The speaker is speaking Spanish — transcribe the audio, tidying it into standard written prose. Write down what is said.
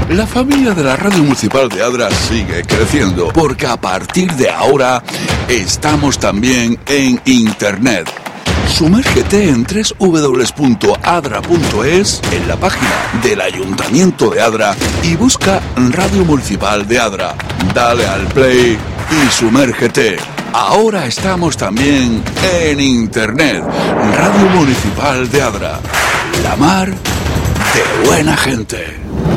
La familia de la Radio Municipal de Adra sigue creciendo, porque a partir de ahora estamos también en Internet. Sumérgete en www.adra.es, en la página del Ayuntamiento de Adra, y busca Radio Municipal de Adra. Dale al play y sumérgete. Ahora estamos también en Internet. Radio Municipal de Adra. La mar de buena gente.